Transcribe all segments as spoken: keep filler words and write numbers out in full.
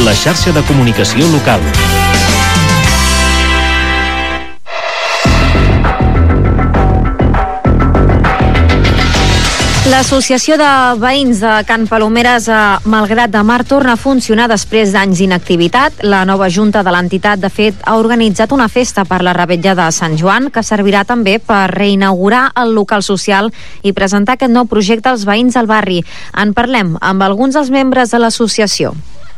la xarxa de comunicació local. L'Associació de Veïns de Can Palomeres a Malgrat de Mar torna a funcionar després d'anys d'inactivitat. La nova junta de l'entitat, de fet, ha organitzat una festa per la Revetlla de Sant Joan, que servirà també per reinaugurar el local social i presentar aquest nou projecte als veïns del barri. En parlem amb alguns dels membres de l'associació.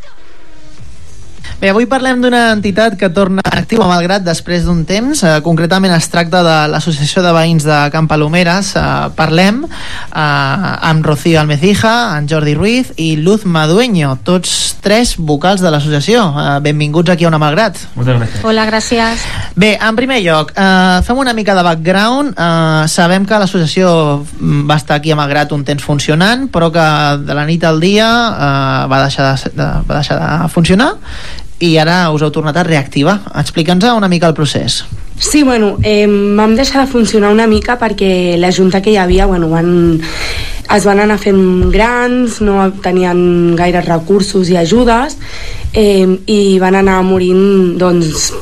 Bé, avui parlem d'una entitat que torna activa malgrat després d'un temps. Eh, concretament es tracta de l'Associació de Veïns de Can Palomeres. Eh, parlem eh, amb Rocío Almecija, en Jordi Ruiz i Luz Madueño, tots tres vocals de l'associació. Eh, benvinguts aquí a Ona Malgrat. Moltes gràcies. Hola, gràcies. Bé, en primer lloc, eh, fem una mica de background. Eh, sabem que l'associació va estar aquí a Malgrat un temps funcionant, però que de la nit al dia eh, va, deixar de, de, va deixar de funcionar i ara us heu tornat a reactivar. Explica'ns una mica el procés. Sí, bueno, eh, vam deixar de funcionar una mica perquè la junta que hi havia, bueno, van, es van anar fent grans, no tenien gaire recursos i ajudes, eh, i van anar morint, doncs,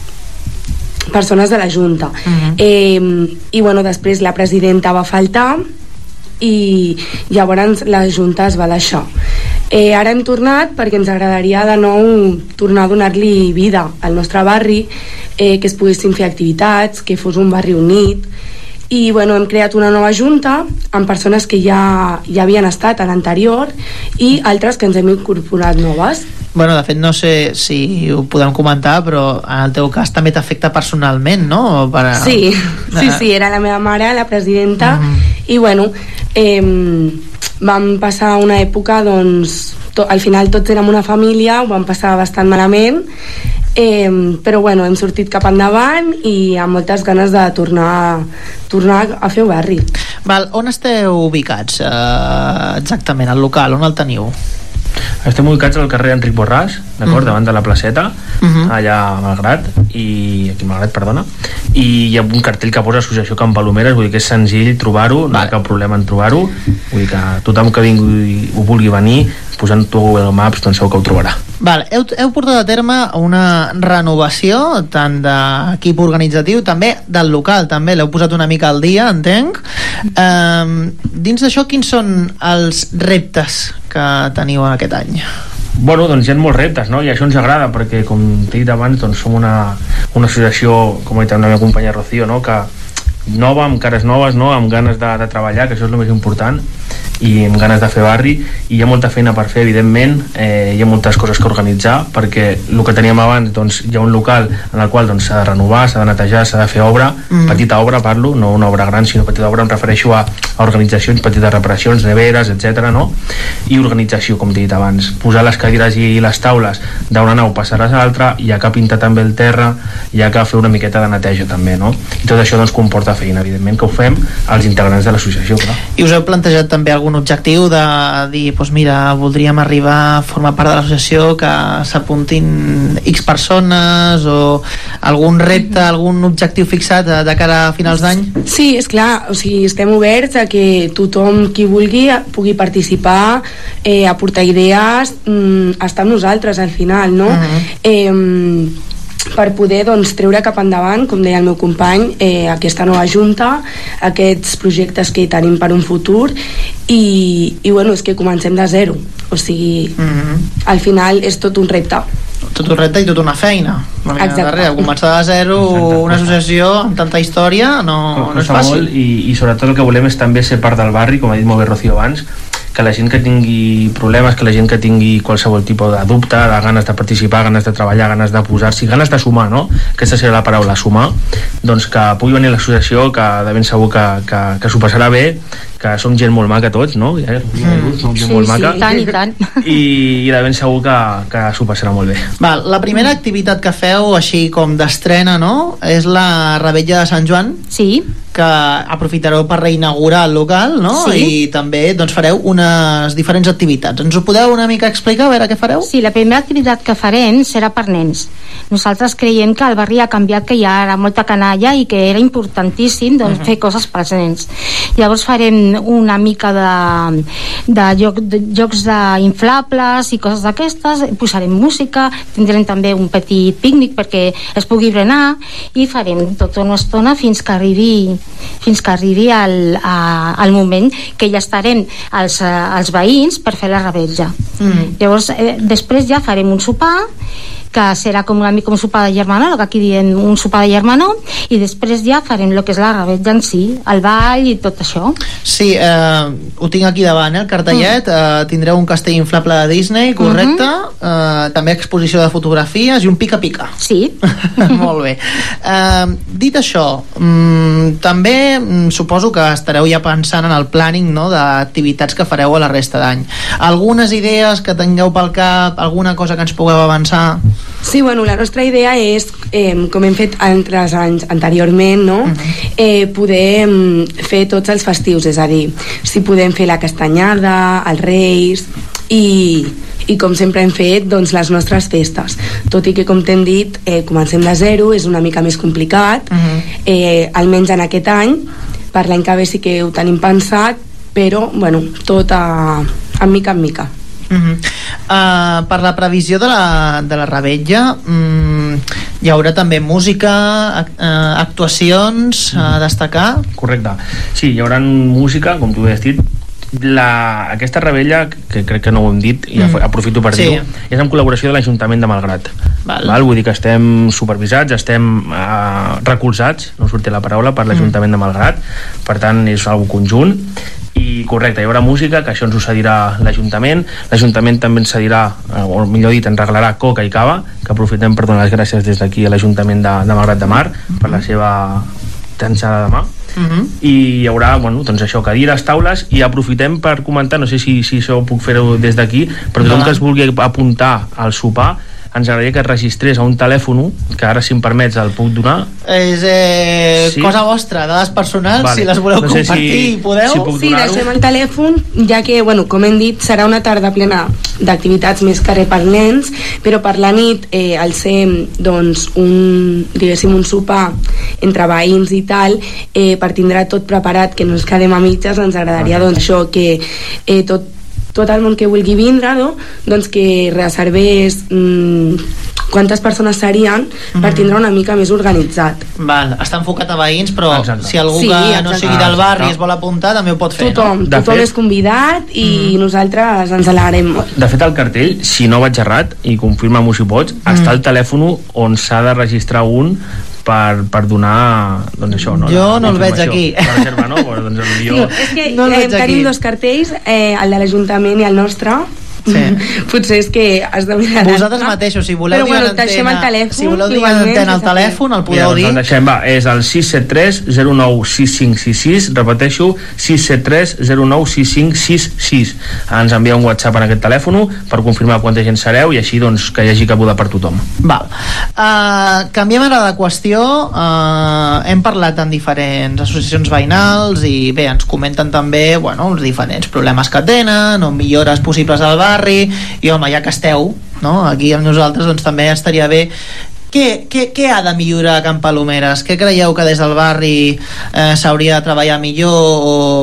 persones de la junta. Uh-huh. eh, I, bueno, després la presidenta va faltar i llavors la junta es va deixar. Eh, ara hem tornat perquè ens agradaria de nou tornar a donar-li vida al nostre barri, eh, que es poguessin fer activitats, que fos un barri unit, i bueno, hem creat una nova junta amb persones que ja, ja havien estat a l'anterior i altres que ens hem incorporat noves. Bueno, de fet, no sé si ho podem comentar, però en el teu cas també t'afecta personalment, no? Per a... Sí, sí, sí, era la meva mare, la presidenta, mm. i bueno, eh, vam passar una època, doncs, to, al final tots érem una família, ho vam passar bastant malament, eh, però bueno, hem sortit cap endavant i amb moltes ganes de tornar, tornar a fer barri. Val, on esteu ubicats eh, exactament, al local, on el teniu? Estem ubicats al carrer Enric Borràs, d'acord, uh-huh. davant de la placeta, uh-huh. allà a Malgrat, i aquí a Malgrat, perdona, i hi ha un cartell que posa Associació Can Palomeres, vull dir que és senzill trobar-ho, no hi ha cap problema en trobar-ho, vull dir que tothom que vingui ho vulgui venir, posant Google Maps, doncs segur que ho trobarà. Val, heu, heu portat a terme una renovació tant d'equip organitzatiu, també del local, també l'heu posat una mica al dia, entenc. Um, dins d'això, quins són els reptes que teniu aquest any? Bueno, doncs hi ha molts reptes, no? I això ens agrada perquè, com t'he dit abans, doncs som una, una associació, com ha dit la meva companya Rocío, no? Que nova, amb cares noves, no? Amb ganes de, de treballar, que això és el més important, i amb ganes de fer barri, i hi ha molta feina per fer, evidentment, eh, hi ha moltes coses que organitzar, perquè el que teníem abans, doncs hi ha un local en el qual doncs, s'ha de renovar, s'ha de netejar, s'ha de fer obra, mm. petita obra parlo, no una obra gran, sinó petita obra, em refereixo a, a organitzacions, petites reparacions, neveres, etcètera, no? I organització, com t'he dit abans, posar les cadires i les taules d'una nau, passar-les a l'altra, hi ha que pintar també el terra, hi ha que fer una miqueta de neteja també, no? I tot això doncs comporta feina, evidentment, que ho fem als integrants de l'associació, clar. I us heu plantejat també algun objectiu de dir, doncs mira, voldríem arribar a formar part de l'associació, que s'apuntin X persones, o algun repte, algun objectiu fixat de, de cara a finals d'any? Sí, és clar, o sigui, estem oberts a que tothom qui vulgui pugui participar, eh, aportar idees, mm, estar amb nosaltres al final, no? Uh-huh. Eh, per poder doncs, treure cap endavant, com deia el meu company, eh, aquesta nova junta, aquests projectes que tenim per un futur, i, i bueno, és que comencem de zero, o sigui, mm-hmm. al final és tot un repte. Tot un repte i tota una feina. Exacte. Darrere, començar de zero. Exacte. Una associació amb tanta història no, no és fàcil. Molt, i, i sobretot el que volem és també ser part del barri, com ha dit molt bé Rocío abans, que la gent que tingui problemes, que la gent que tingui qualsevol tipus de dubte, de ganes de participar, ganes de treballar, ganes de posar-s'hi, ganes de sumar, no? Aquesta seria la paraula, sumar, doncs que pugui venir a l'associació, que de ben segur que, que, que s'ho passarà bé, que som gent molt maca tots, no? Ja, mm. Som gent sí, molt maca. Sí, tant i tant. I, i de ben segur que, que s'ho passarà molt bé. Val, la primera activitat que feu, així com d'estrena, no?, és la Revetlla de Sant Joan. Sí. Que aprofitareu per reinaugurar el local, no? Sí. I també doncs, fareu unes diferents activitats. Ens ho podeu una mica explicar, a veure què fareu? Sí, la primera activitat que farem serà per nens. Nosaltres creiem que el barri ha canviat, que hi ha molta canalla i que era importantíssim doncs, uh-huh. fer coses pels nens. Llavors farem farem una mica de, de, joc, de jocs d'inflables i coses d'aquestes, posarem música, tindrem també un petit pícnic perquè es pugui berenar i farem tota una estona fins que arribi fins que arribi al, a, al moment que ja estarem els, els veïns per fer la revetlla. Mm. Llavors eh, després ja farem un sopar que serà com una mica un sopar de germanor, que aquí diem un sopar de germanor, i després ja farem el que és la revetlla en si, el ball i tot això. Sí, eh, ho tinc aquí davant, eh, el cartellet. Mm. Eh, tindreu un castell inflable de Disney, correcte. Mm-hmm. eh, també exposició de fotografies i un pica-pica. Sí. Molt bé. Eh, dit això, mm, també mm, suposo que estareu ja pensant en el planning, no?, d'activitats que fareu a la resta d'any. Algunes idees que tingueu pel cap, alguna cosa que ens pugueu avançar? Sí, bueno, la nostra idea és, eh, com hem fet altres anys anteriorment, no? Uh-huh. eh, poder eh, fer tots els festius, és a dir, si podem fer la castanyada, els Reis i, i com sempre hem fet, doncs, les nostres festes. Tot i que, com t'hem dit, eh, comencem de zero, és una mica més complicat, uh-huh. eh, almenys en aquest any. Per l'any que ve sí que ho tenim pensat, però, bueno, tot a, a mica en mica. Uh-huh. Uh, per la previsió de la, de la revetlla, um, hi haurà també música, uh, actuacions a destacar? Correcte, sí, hi haurà música, com tu has dit. La, aquesta revetlla, que crec que no ho hem dit i mm. aprofito per sí. dir-ho, és en col·laboració de l'Ajuntament de Malgrat. Val. Val? Vull dir que estem supervisats, estem uh, recolzats, no surti la paraula, per l'Ajuntament mm. de Malgrat, per tant és algo conjunt. I correcte, hi haurà música, que això ens ho cedirà l'Ajuntament. L'Ajuntament també ens cedirà, o millor dit, ens regalarà coca i cava, que aprofitem per donar les gràcies des d'aquí a l'Ajuntament de, de Malgrat de Mar mm-hmm. per la seva tensada de mà. Uh-huh. I hi haurà, bueno, doncs això, cadires, taules, i aprofitem per comentar, no sé si, si això ho puc fer-ho des d'aquí, però tothom que es vulgui apuntar al sopar, ens agradaria que es registrés a un telèfon, que ara, si em permets, el puc donar. És eh, sí? cosa vostra, dades personals, vale. Si les voleu no sé compartir, si, podeu? Si sí, deixem el telèfon, ja que, bueno, com hem dit, serà una tarda plena d'activitats més carrer per nens, però per la nit, eh, al ser, doncs, un, diguéssim, un sopar entre veïns i tal, eh, per tindre tot preparat, que no ens quedem a mitges, ens agradaria, doncs, això, que eh, tot tot el món que vulgui vindre, no? Doncs que reservés mmm, quantes persones serien mm-hmm. per tindre una mica més organitzat. Val, està enfocat a veïns, però exacte. Si algú sí, que exacte. No sigui del barri ah, es vol apuntar, també ho pot fer, tothom, no? Tothom fet, és convidat i mm. nosaltres ens alegrem molt. De fet, el cartell, si no vaig errat, i confirma-m'ho si pots, mm. està el telèfon on s'ha de registrar un per, per donar, doncs això, no? Jo la, no el veig aquí. La reserva, no? Pues, doncs millor... no, és que no eh, tenim dos cartells, eh, el de l'Ajuntament i el nostre. Sí. Potser és que has de mirar. Vosaltres mateixos, si voleu dir bueno, l'antena, el telèfon, si voleu dir l'antena al telèfon, el podeu dir. Mira, deixem, va, és el sis set tres zero nou sis cinc sis sis, repeteixo, sis set tres zero nou sis cinc sis sis. Ens envia un WhatsApp en aquest telèfon per confirmar quanta gent sereu i així, doncs, que hi hagi cabuda per tothom. Val. Uh, canviem ara de qüestió. Uh, hem parlat amb diferents associacions veïnals i bé, ens comenten també, bueno, els diferents problemes que tenen o millores possibles al barri. I home, ja que esteu, no?, aquí amb nosaltres, doncs també estaria bé. Què, què, què ha de millorar a Can Palomeres? Què creieu que des del barri eh, s'hauria de treballar millor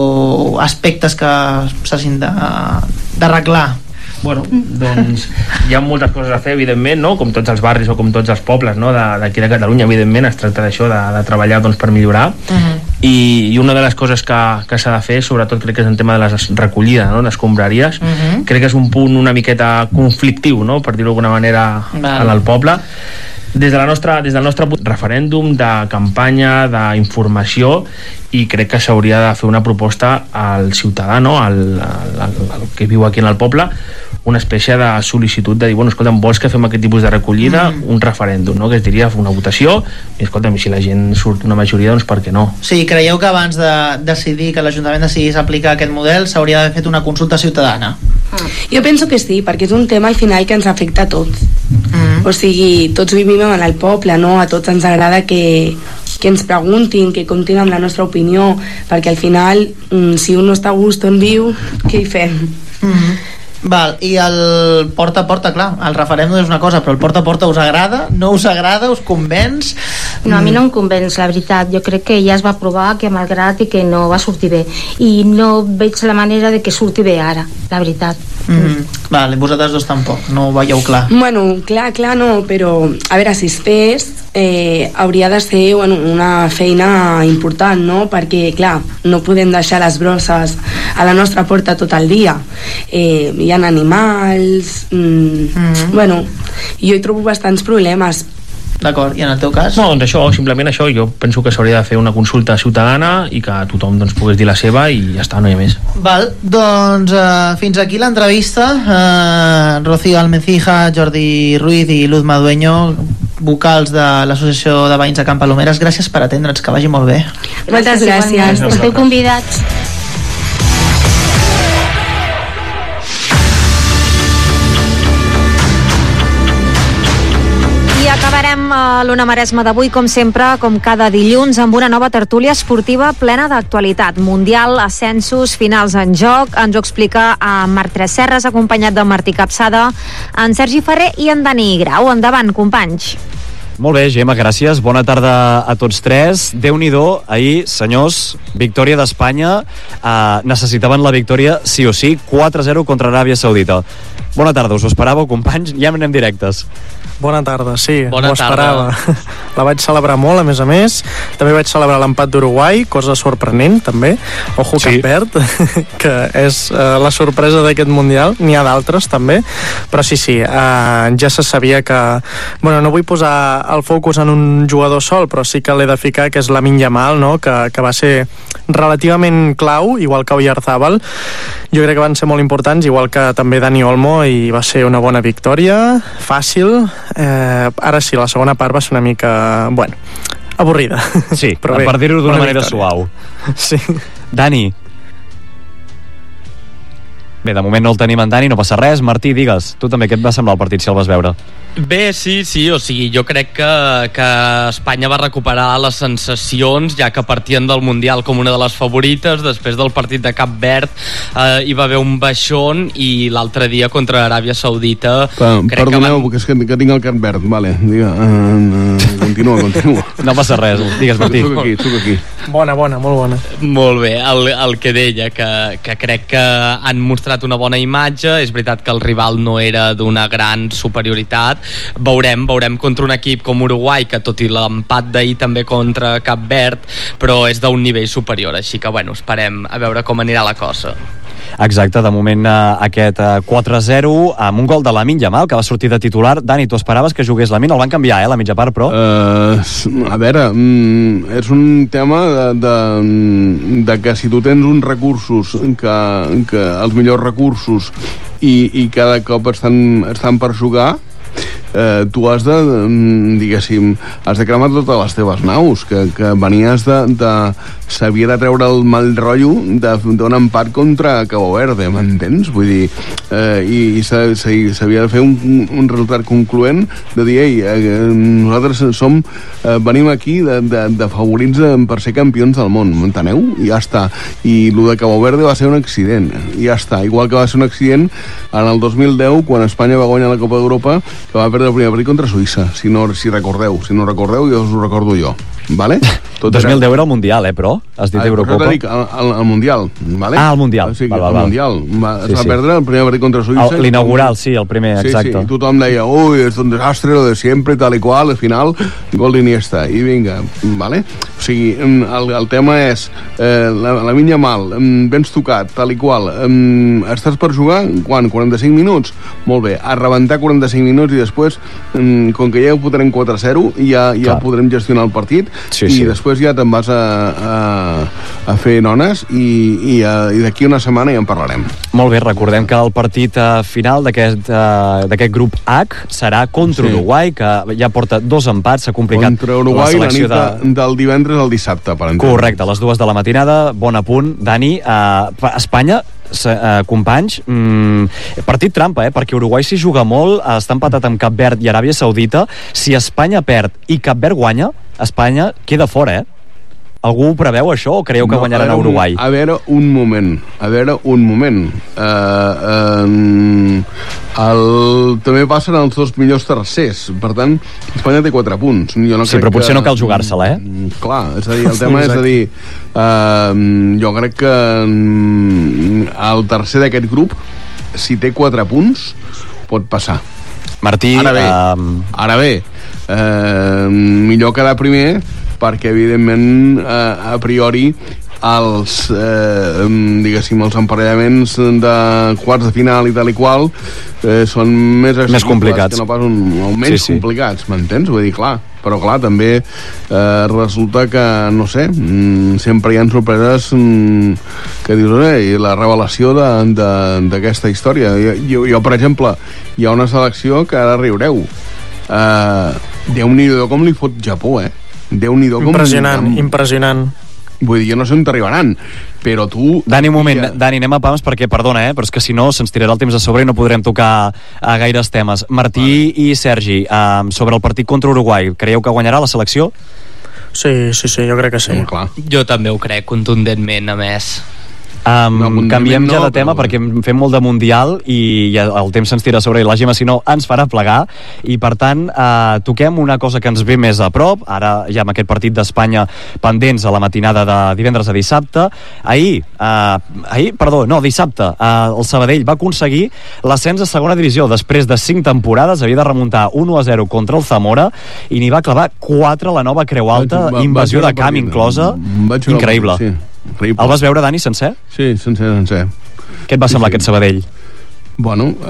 o aspectes que s'hagin d'arreglar? Bueno, doncs hi ha moltes coses a fer, evidentment, no? Com tots els barris o com tots els pobles, no? D'aquí de, de Catalunya, evidentment, es tracta d'això, de, de treballar, doncs, per millorar. Uh-huh. I, I una de les coses que, que s'ha de fer, sobretot crec que és el tema de les recollida, no? D'escombraries. Uh-huh. Crec que és un punt una miqueta conflictiu, no? Per dir-ho d'alguna manera, vale. Al poble. Des, de la nostra, des del nostre referèndum de campanya, d'informació, i crec que s'hauria de fer una proposta al ciutadà, no? al, al, al, al que viu aquí en el poble, una espècie de sol·licitud de dir, bueno, escolta'm, vols que fem aquest tipus de recollida? Mm. Un referèndum, no? Que es diria una votació, i escolta'm, si la gent surt una majoria, doncs per què no? Sí, creieu que abans de decidir, que l'Ajuntament decidís aplicar aquest model, s'hauria d'haver fet una consulta ciutadana? Mm. Jo penso que sí, perquè és un tema al final que ens afecta a tots. Mm. O sigui, tots vivim en el poble, no? A tots ens agrada que, que ens preguntin, que comptin amb la nostra opinió, perquè al final, si un no està a gust on viu, què hi fem? Mm. Val, i el porta a porta, clar, el referèndum és una cosa, però el porta a porta us agrada? No us agrada? Us convenç? No, a mi no em convenç, la veritat. Jo crec que ja es va provar que malgrat i que no va sortir bé, i no veig la manera de que surti bé ara, la veritat. Mm-hmm. Vale, vosaltres dos tampoc, no ho veieu clar. Bueno, clar, clar no, però a veure, si es fes eh, hauria de ser bueno, una feina important, no? Perquè clar, no podem deixar les brosses a la nostra porta tot el dia. Eh, hi ha animals, mm, mm-hmm. bueno, jo hi trobo bastants problemes. D'acord, i en el teu cas? No, doncs això, simplement això, jo penso que s'hauria de fer una consulta ciutadana i que tothom doncs, pogués dir la seva i ja està, no hi ha més. Val, doncs uh, fins aquí l'entrevista. uh, Rocío Almecija, Jordi Ruiz i Luz Madueño, vocals de l'Associació de Veïns de Can Palomeres, gràcies per atendre'ns, que vagi molt bé. Moltes gràcies. Esteu convidats. Acabarem l'Ona Maresma d'avui, com sempre, com cada dilluns, amb una nova tertúlia esportiva plena d'actualitat. Mundial, ascensos, finals en joc. Ens ho explica a Marc Tresserras, acompanyat de Martí Capçada, en Sergi Ferrer i en Dani Grau. Endavant, companys. Molt bé, Gemma, gràcies. Bona tarda a tots tres. Déu-n'hi-do, ahir, senyors, victòria d'Espanya. Uh, necessitaven la victòria sí o sí, quatre a zero contra Aràbia Saudita. Bona tarda, us ho esperàveu, companys? Ja anem directes. Bona tarda, sí, Bona m'ho esperava. La vaig celebrar molt, a més a més. També vaig celebrar l'empat d'Uruguai, cosa sorprenent, també. Ojo, sí. Cap Verd, que és uh, la sorpresa d'aquest Mundial. N'hi ha d'altres, també. Però sí, sí, uh, ja se sabia que... Bueno, no vull posar el focus en un jugador sol, però sí que l'he de ficar, que és Lamine Yamal, no? que, que va ser relativament clau, igual que Oyarzábal. Jo crec que van ser molt importants, igual que també Dani Olmo, i va ser una bona victòria, fàcil. Eh, ara sí, la segona part va ser una mica, bueno, avorrida. Sí, però bé, per dir-ho d'una manera victòria. suau. Sí. Dani. Bé, de moment no el tenim en Dani, no passa res. Martí, digues, tu també, què et va semblar el partit si el vas veure? Bé, sí, sí, o sigui, jo crec que, que Espanya va recuperar les sensacions, ja que partien del Mundial com una de les favorites. Després del partit de Cap Verd eh, hi va haver un baixón, i l'altre dia contra Aràbia Saudita Pa, crec perdoneu, que van... perquè és que, que tinc el Cap Verd, vale, diga, uh, uh, continua, continua. No passa res, digues, Martí. Soc aquí, soc aquí. Bona, bona, molt bona. Molt bé, el, el que deia, que, que crec que han mostrat una bona imatge. És veritat que el rival no era d'una gran superioritat. Veurem, veurem contra un equip com Uruguai, que tot i l'empat d'ahir també contra Cap Verd, però és d'un nivell superior, així que bueno, esperem a veure com anirà la cosa. Exacte, de moment uh, aquest uh, quatre a zero amb un gol de Lamine Yamal, que va sortir de titular. Dani, tu esperaves que jugués Lamine? El van canviar, eh, la mitja part, però... Uh, a veure, mm, és un tema de, de, de que si tu tens uns recursos, que, que els millors recursos, i, i cada cop estan, estan per jugar, eh, tu has de, diguéssim, has de cremar totes les teves naus, que, que venies de, de s'havia de treure el mal rotllo d'un empat contra Cabo Verde, m'entens? Vull dir, eh, i, i s'havia de fer un, un resultat concloent de dir, ei, eh, nosaltres som, eh, venim aquí de, de, de favorits per ser campions del món, m'enteneu? I ja està. I el de Cabo Verde va ser un accident, i ja està. Igual que va ser un accident en el dos mil deu, quan Espanya va guanyar la Copa d'Europa, que va perdre el primer partit contra Suïssa, si no si recordeu. Si no recordeu, jo us ho recordo jo. Vale? Tot dos mil deu era el Mundial, eh, però? Has dit Eurocopa? Dic, el, el, el Mundial, vale? Ah, el Mundial. O sigui, val, val, el val. Mundial. Va, sí, es va sí. perdre el primer partit contra Suïssa. L'inaugural, sí, el primer, exacte. Sí, sí, i tothom deia, ui, és un desastre, lo de siempre, tal i qual, al final, gol d'Iniesta, i vinga, vale? O sigui, el, el tema és, eh, la, la minya mal, vens tocat, tal i qual, eh, estàs per jugar, quan? quaranta-cinc minuts? Molt bé, a rebentar quaranta-cinc minuts i després, eh, com que ja ho podrem quatre a zero, ja, ja podrem gestionar el partit, sí, i sí. després ja te'n vas a, a, a fer nones, i, i, a, i d'aquí una setmana ja en parlarem. Molt bé, recordem que el partit uh, final d'aquest uh, d'aquest grup H serà contra sí. Uruguai, que ja porta dos empats, s'ha complicat contra Uruguai, la selecció la nit de, de... del divendres al dissabte, per entendre. Correcte, a les dues de la matinada, bon apunt, Dani. Uh, Espanya, uh, companys, mm, partit trampa, eh? Perquè Uruguai s'hi juga molt, uh, està empatat amb Cap Verd i Aràbia Saudita. Si Espanya perd i Cap Verd guanya, Espanya queda fora, eh? Algú preveu això o creieu que no, guanyaran a Uruguai? A veure, un moment. A veure, un moment. Uh, uh, el... També passen els dos millors tercers. Per tant, Espanya té quatre punts. Jo no sí, però potser que... no cal jugar-se-la, eh? Clar, és a dir, el tema és a dir... Uh, jo crec que el tercer d'aquest grup, si té quatre punts, pot passar. Martí... Ara bé, um... ara bé uh, millor quedar primer perquè, evidentment, uh, a priori els, eh, diguéssim, els emparellaments de quarts de final i tal i qual eh, són més, més complicats que no pas un, un menys sí, sí. complicats, m'entens? Vull dir, clar, però clar, també eh, resulta que, no sé, mm, sempre hi ha sorpreses mm, que dius, eh, i la revelació d'aquesta història. Jo, jo, per exemple, hi ha una selecció que ara riureu. Eh, Déu-n'hi-do com li fot Japó, eh? Déu-n'hi-do com... Impressionant, amb... impressionant. Vull dir, jo no sé on t'arribaran, però tu... Dani, un moment, ja... Dani, anem a pams perquè, perdona, eh, però és que si no se'ns tirarà el temps a sobre i no podrem tocar a gaires temes. Martí vale. i Sergi, um, sobre el partit contra Uruguai, creieu que guanyarà la selecció? Sí, sí, sí, jo crec que sí. sí clar. Jo també ho crec, contundentment, a més. Um, no, canviem ja de tema no, perquè fem molt de Mundial i ja el temps se'ns tira sobre i la Gemma, si no, ens farà plegar i per tant uh, toquem una cosa que ens ve més a prop, ara ja amb aquest partit d'Espanya pendents a la matinada de divendres a dissabte. Ahir, uh, ahir perdó, no, dissabte uh, el Sabadell va aconseguir l'ascens a segona divisió després de cinc temporades, havia de remuntar un a zero contra el Zamora i n'hi va clavar quatre a la nova Creu Alta, va, invasió de camp inclosa, increïble. Sí. Horrible. El vas veure, Dani, sencer? Sí, sencer, sencer. Què et va semblar sí, sí. aquest Sabadell? Bueno, uh,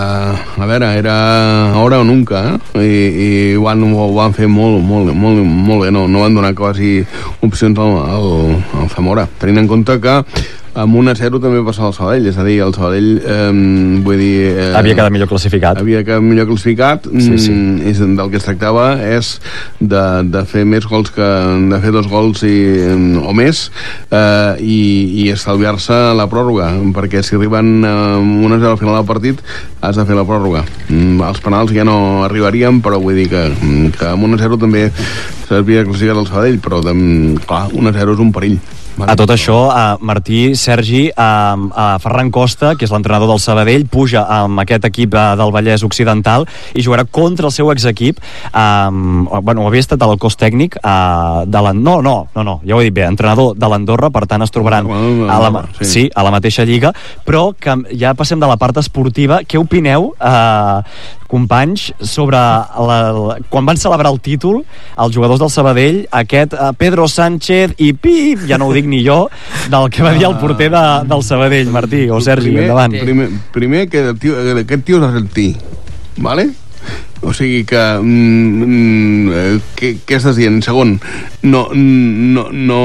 a veure, era ahora o nunca, eh? I, i ho, van, ho van fer molt, molt, molt, molt bé, no, no van donar quasi opcions al, al, al Zamora, tenint en compte que amb un a zero també passava el Sabadell, és a dir, el Sabadell, eh, vull dir... Eh, havia quedat millor classificat. Havia quedat millor classificat, sí, sí. Mm, és, del que es tractava és de, de fer més gols que... de fer dos gols i, o més eh, i, i estalviar-se la pròrroga, perquè si arriben amb un a zero al final del partit has de fer la pròrroga. Mm, els penals ja no arribaríem, però vull dir que, que amb un a zero també s'havia classificat el Sabadell, però clar, un a zero és un perill. A tot això, a Martí, Sergi, a, a Ferran Costa, que és l'entrenador del Sabadell, puja amb aquest equip del Vallès Occidental i jugarà contra el seu exequip. Um, bueno, havia estat al cos tècnic uh, de l'Andorra. No, no, no, no, ja ho he dit bé, entrenador de l'Andorra, per tant es trobaran a la, sí. Sí, a la mateixa lliga, però que ja passem de la part esportiva. Què opineu, uh, companys, sobre la, la, quan van celebrar el títol els jugadors del Sabadell, aquest uh, Pedro Sánchez i pip, ja no ho dic ni jo, del que va dir el porter de, del Sabadell, Martí o Sergi, primer, endavant. Primer, primer que el tio, aquest tio és argentí, vale? O sigui que mm, què, què estàs dient? Segon, no no no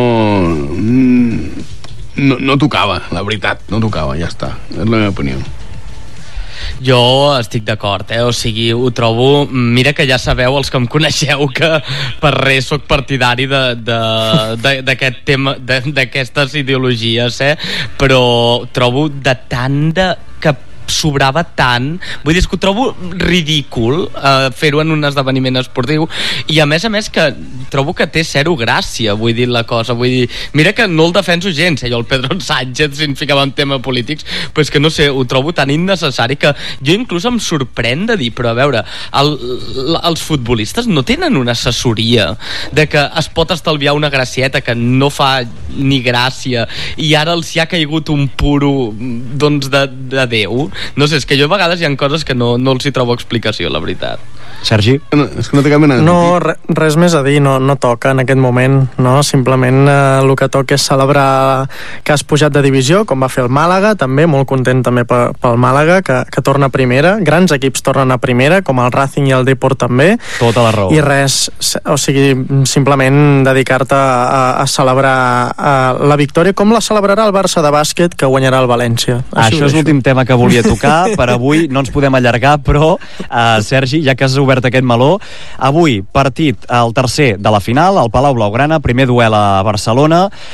no, no tocava, la veritat, no tocava, ja està, és la meva opinió. Jo estic d'acord, eh? O sigui, ho trobo... Mira que ja sabeu, els que em coneixeu, que per res sóc partidari d'aquest tema, d'aquestes ideologies, eh? Però trobo de tant de... que sobrava tant, vull dir, que ho trobo ridícul eh, fer-ho en un esdeveniment esportiu i a més a més que trobo que té zero gràcia, vull dir la cosa, vull dir, mira que no el defenso gens, eh, jo el Pedro Sánchez si em ficava en tema polítics, però és que no sé, ho trobo tan innecessari que jo inclús em sorprèn de dir, però a veure el, els futbolistes no tenen una assessoria de que es pot estalviar una gracieta que no fa ni gràcia i ara els hi ha caigut un puro doncs de, de Déu. No sé, és que jo a vegades hi ha coses que no, no els hi trobo explicació, la veritat. Sergi? No, és que no té cap mena de no, re, res més a dir, no, no toca en aquest moment, no? Simplement eh, el que toca és celebrar que has pujat de divisió, com va fer el Màlaga, també, molt content també pel, pel Màlaga, que, que torna a primera, grans equips tornen a primera, com el Racing i el Depor també. Tota la raó. I res, o sigui, simplement dedicar-te a, a celebrar a la victòria, com la celebrarà el Barça de bàsquet, que guanyarà el València. Així Això és l'últim tema que volia tocar, per avui no ens podem allargar, però, uh, Sergi, ja que has obert aquest meló, avui partit el tercer de la final al Palau Blaugrana, primer duel a Barcelona.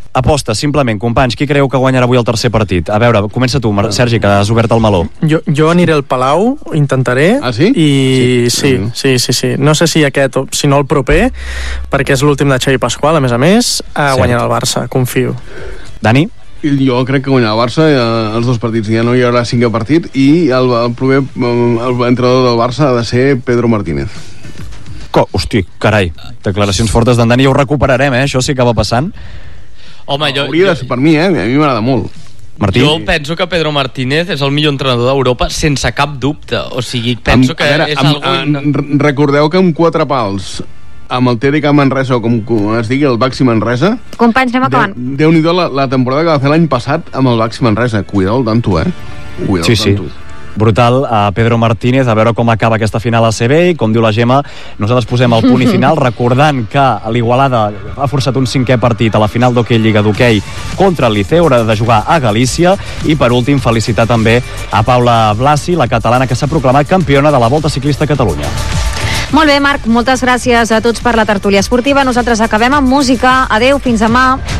Aposta, simplement, companys, qui creieu que guanyarà avui el tercer partit? A veure, comença tu, Mar- Sergi, que has obert el meló. Jo, jo aniré al Palau, intentaré. Ah, sí? I Sí. sí, sí, sí, sí. No sé si aquest, o si no el proper, perquè és l'últim de Xavi Pasqual, a més a més, a guanyar el Barça, confio. Dani? I jo crec que guanyarà el Barça eh, els dos partits. Ja no hi haurà cinquè partit i el, el proper el entrenador del Barça ha de ser Pedro Martínez. Co, hosti, carai, declaracions fortes d'en Dani, ja ho recuperarem, eh? Això sí que va passant. Home, jo, Hauria jo, de ser per mi, eh? A mi m'agrada molt. Martí? jo penso que Pedro Martínez és el millor entrenador d'Europa sense cap dubte. O sigui, penso Amb- que a veure, és amb- algo... amb- r- recordeu que amb quatre pals, amb el T D K Manresa, o com, com es digui, el Baxi Manresa, Companys, anem acabant. Déu- Déu-n'hi-do la, la temporada que va fer l'any passat amb el Baxi Manresa. Cuidao el tanto, eh? Cuidao Sí, el sí. tanto. Brutal, a Pedro Martínez, a veure com acaba aquesta final a C B i com diu la Gemma, nosaltres posem el punt i final recordant que l'Igualada ha forçat un cinquè partit a la final d'hoquei Lliga d'hoquei contra el Liceu, haurà de jugar a Galícia, i per últim felicitar també a Paula Blasi, la catalana que s'ha proclamat campiona de la Volta Ciclista a Catalunya. Molt bé, Marc, moltes gràcies a tots per la tertúlia esportiva. Nosaltres acabem amb música. Adeu, fins demà.